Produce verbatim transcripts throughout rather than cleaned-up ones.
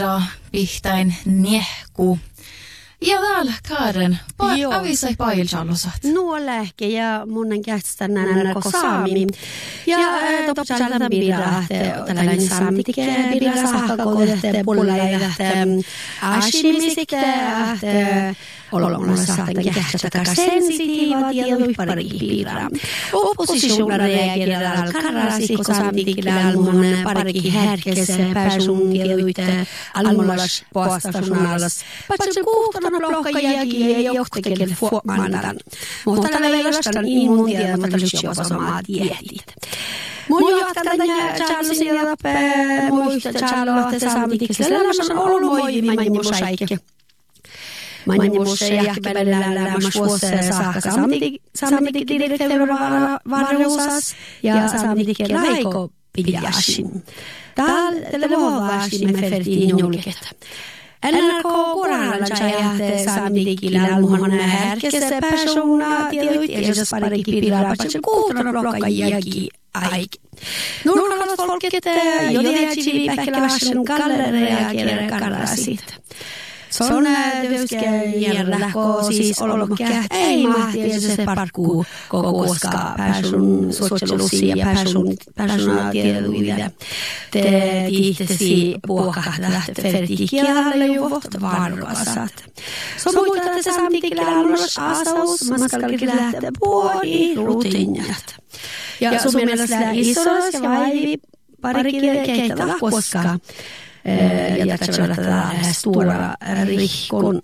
Pihtain niehku. Ja täällä Karen, pa- avisai pailjalosat. Nuo lähke ja monen kästän nänärko saami. Ja topsallan birahte, tällainen saamtikke birah sahkakodehte, pullaidahte, ashimisikte, olomalla sahten kähtsätäkä sensitiiva tiedoi pari birah. Oppositiona reagerar karrasiko saamtikille almon parikin härkese pääsun tiedoite almollas poastasunallas. Patsen kuhtana plokkajakin ei johtakelle fuomandan. Mutta tällä velastan inmun tiedämättä lyhtsjopasomaa dietit. Mun johtan tänne Charlesin ja tappe muista Charlotte saamtikselle lämmössä on ollut moi mannimusaikki. Mannimus jahki välillä lämmäs vuoseen saakka saamtik direktiivin varreusas ja saamtik laiko pidjashin. Tällä vuovaasin me fertiin julketta. N R K Koranlan tjäjähte saamtikille almohan härkese persona tiedot parikin pirapatsen kuutana blokkajakin aiki. Nurkalat folket jo tiedätsi päkkeläsen gallereakerer karrasit. Son työske järlähko siis olmokäht ei mahtiese parkkuu kokoska pääsun sosialusi ja pääsun persona tiedoide. Te tihtesi puokat lähte fertikialalle juvot varvasat. Somuitatte saamtikille almos asaus maskalkille lähte puoli rutinjat. Ja suomalaisella isos ja vaivi parikille keitä lahkoska. Ja tässä on tätä stora rihkon.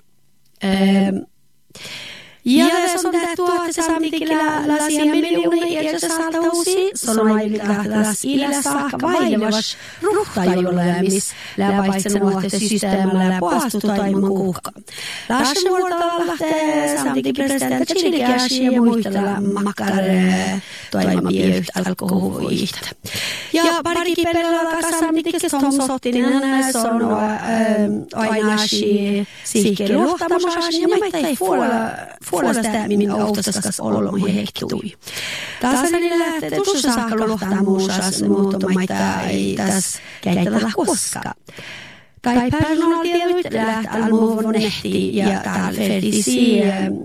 Ja se on tähtua, että saamtikillä lasia miljoonia ja se saattaa uusi. Se on aivilahtas illä saakka vailevas ruhtajuolemis. Läpäitsen uohte systeemillä ja puastutoiman kuhka. Lassen vuortalla lähtee saamtikin presidentti Chilikäsi ja muistella makkare toimamia yhtä alkohuvuihtä. Ja parikin pelata saamtikissa Tom Sottinen se on ainaasi siikkeelle luottamusasi ja meitä ei puolesta minun ohtaskas olmoihin heiktui. Taas oli lähtee tuossa saakka luottamusas, mutta meitä ei tässä käytetä koskaan. Tai personaalitiedot lähtee almuun nehti ja täällä fertisi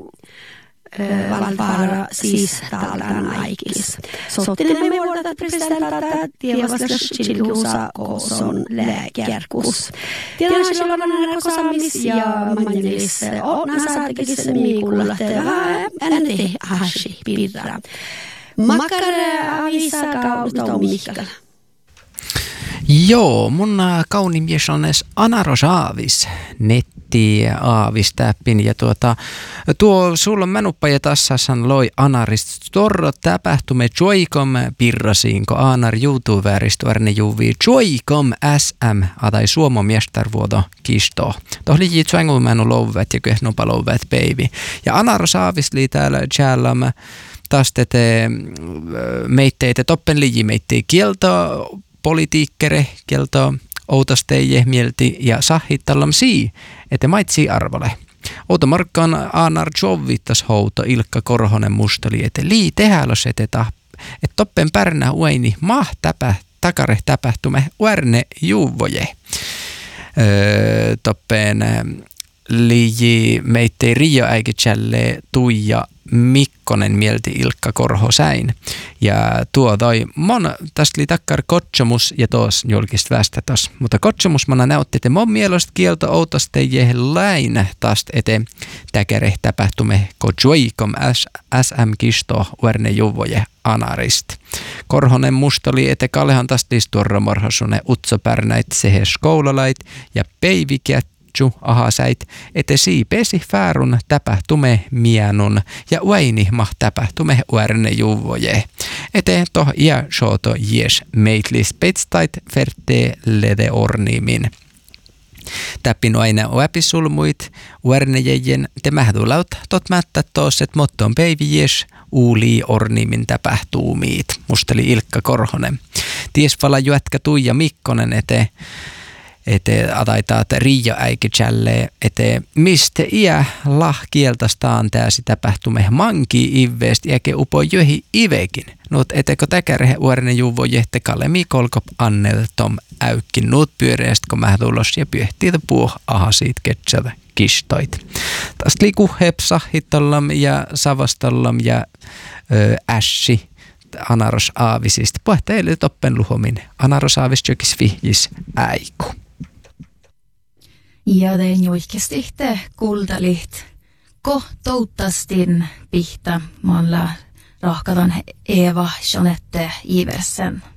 valpaara siis täällä aikis. Sottinen me vuodat presidenttata tievastas chilkuusa koson lääkärkus. Tiedän silloin narkosamis ja manjelis on nasatekis miikullatte vähän ennete hashi pirra. Makare avisaka utomikalla. Joo, mun kaunin mies on edes Anaros Aavis, netti Aavis täppin. Ja tuota, tuo sulla mänuppa ja tassasan loi Anarist torro täpähtume joikom pirrasiinko Anar YouTuberist värne juvi joikom S M atai suomo miestarvuoto kisto. Tohli jitsuengu mänu louvet ja köhnupa louvet baby. Ja Anaros Aavis li täällä tjällam taas tete meitteitä toppen liji meittei kielto politiikkere, kielto outosteije mielti ja sahittallam sii, että maitsi arvole. Outo markkaan Anar Jovittas houto Ilkka Korhonen mustali, että lii tehälos, että et toppen pärnä ueni mah täpä, takare täpähtume uärne juuvoje. Öö, toppen liji meittei Rio äikitselle Tuija Mikkonen mielti Ilkka Korhosäin. Ja tuo toi mon tästä li takkar kotsomus ja tos julkista västä tos. Mutta kotsomus mana näytti, että mon mielestä kielto outoste jähläin tästä ete täkäre täpähtume kojuikom S M kisto uerne juvoje Anarist. Korhonen mustali ete kalehan tästä listuorromorhosune utsopärnäit sehe skoulalait ja peivikät aha säit, ete siipesi fäärun täpähtume mienun ja uäini mah täpähtume uärne juvoje. Ete toh ja shooto jes meitlis petstait ferte lede ornimin. Täppin aina oepisulmuit uärnejejen te mähdulaut tot mättä tos, et motton peivi jes uuli ornimin täpähtuumiit, musteli Ilkka Korhonen. Ties vala juätkä Tuija Mikkonen ete ete ataitaat riia äikitsälleen, ete mistä iä lahkieltastaan tää sitä pähtume manki ivveest jäke upo johi ivekin. Nuut eteko täkärehe uorinen juvo jehtekalle mikolkop annel tom äykkin nuut pyöreäst kun mä tulos ja pyöhtiitä puuh ahasiit ketsätä kistoit. Taas liku hepsa hitollam ja savastollam ja ö, ässi anaros aavisista. Puhteille toppen luhomin anaros aavis jokis vihjis äiku. Ja tein juikesti te kultalit. Ko touttastin pihtä. Mä rahkatan Eeva Jeanette Iversen.